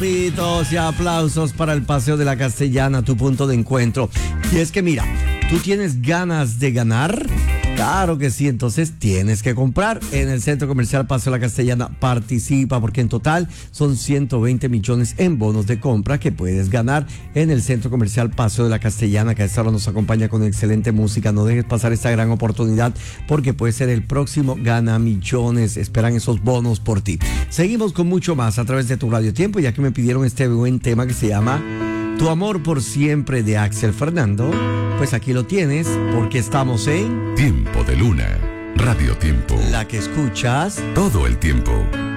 Trapitos y aplausos para el Paseo de la Castellana, tu punto de encuentro. Y es que mira, ¿tú tienes ganas de ganar? Claro que sí, entonces tienes que comprar en el Centro Comercial Paseo de la Castellana. Participa porque en total son 120 millones en bonos de compra que puedes ganar en el Centro Comercial Paseo de la Castellana, que a esta hora nos acompaña con excelente música. No dejes pasar esta gran oportunidad porque puede ser el próximo Gana Millones. Esperan esos bonos por ti. Seguimos con mucho más a través de tu Radio Tiempo, ya que me pidieron este buen tema que se llama Tu amor por siempre, de Axel Fernando. Pues aquí lo tienes, porque estamos en Tiempo de Luna, Radio Tiempo. La que escuchas todo el tiempo.